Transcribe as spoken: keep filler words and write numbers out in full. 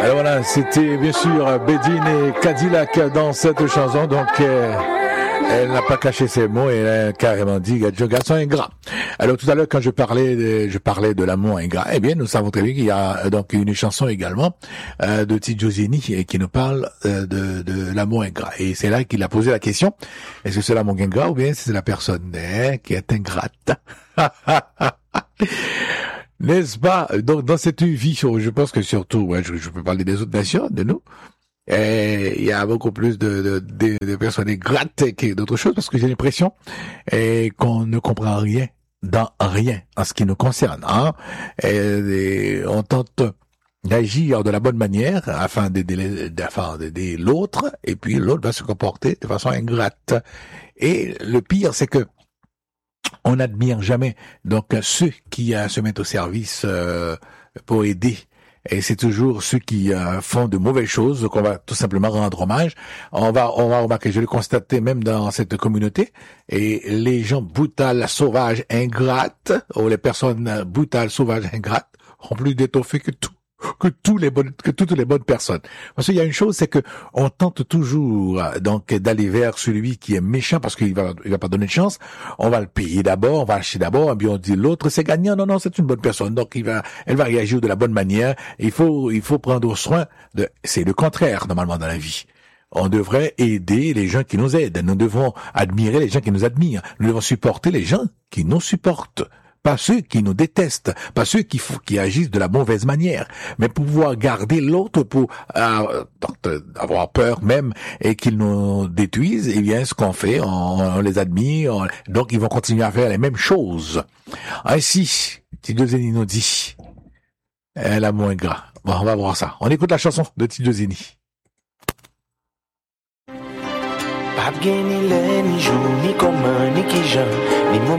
Alors voilà, c'était bien sûr Bédine et Cadillac dans cette chanson, donc euh, elle n'a pas caché ses mots et elle a carrément dit « garçon ingrat ». Alors tout à l'heure, quand je parlais de, je parlais de l'amour ingrat, eh bien nous savons très bien qu'il y a donc une chanson également euh, de Tidjo Zeni qui nous parle euh, de, de l'amour ingrat. Et c'est là qu'il a posé la question, est-ce que c'est l'amour ingrat ou bien c'est la personne hein, qui est ingrate? N'est-ce pas? Donc, dans cette vie, je pense que surtout, ouais, je, je peux parler des autres nations, de nous, et il y a beaucoup plus de, de, de, de personnes ingrates que d'autres choses, parce que j'ai l'impression et qu'on ne comprend rien dans rien en ce qui nous concerne. Hein? Et, et on tente d'agir de la bonne manière afin d'aider, afin d'aider l'autre, et puis l'autre va se comporter de façon ingrate. Et le pire, c'est que on n'admire jamais donc ceux qui euh, se mettent au service euh, pour aider. Et c'est toujours ceux qui euh, font de mauvaises choses qu'on va tout simplement rendre hommage. On va, on va remarquer, je l'ai constaté même dans cette communauté, et les gens brutales, sauvages, ingrates, ou les personnes brutales, sauvages, ingrates, ont plus d'étoffé que tout. que tous les bonnes que toutes les bonnes personnes. Parce qu'il y a une chose, c'est que on tente toujours donc d'aller vers celui qui est méchant parce qu'il va il va pas donner de chance. On va le payer d'abord, on va acheter d'abord, et puis on dit l'autre c'est gagnant. Non non, c'est une bonne personne. Donc il va elle va réagir de la bonne manière. Il faut il faut prendre soin de c'est le contraire normalement dans la vie. On devrait aider les gens qui nous aident. Nous devons admirer les gens qui nous admirent. Nous devons supporter les gens qui nous supportent. Pas ceux qui nous détestent, pas ceux qui, qui agissent de la mauvaise manière, mais pouvoir garder l'autre pour euh, avoir peur même et qu'ils nous détruisent, eh bien ce qu'on fait, on, on les admire, on, donc ils vont continuer à faire les mêmes choses. Ainsi, Tidjo Zeni nous dit, l'amour ingrat. Bon, on va voir ça. On écoute la chanson de Tidjo Zeni.